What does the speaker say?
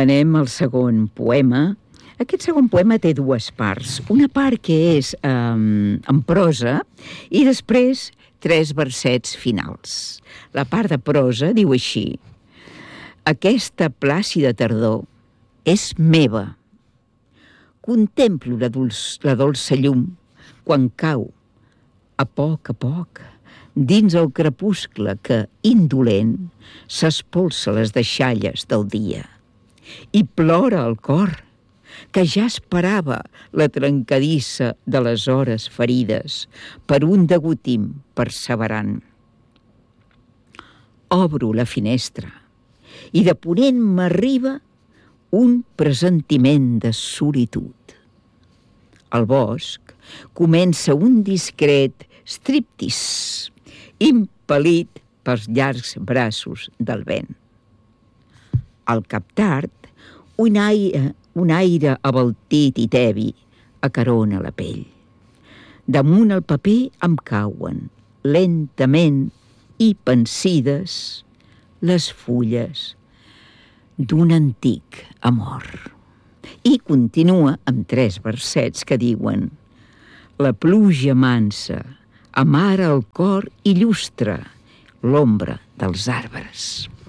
Anem al segon poema. Aquest segon poema té dues parts. Una part que és en prosa i després 3 versets finals. La part de prosa diu així: aquesta plàcida tardor és meva. Contemplo la dolça llum quan cau, a poc, dins el crepuscle que, indolent, s'espolsa les deixalles del dia. I plora el cor, que ja esperava la trencadissa de les hores ferides per un degotim perseverant. Obro la finestra i de ponent m'arriba un pressentiment de solitud. Al bosc comença un discret striptease, impel·lit pels llargs braços del vent. Al cap tard, un aire abaltit i tebi acarona la pell. Damunt el paper em cauen, lentament i pensides, les fulles d'un antic amor. I continua amb 3 versets que diuen: la pluja mansa amara el cor i llustra l'ombra dels arbres.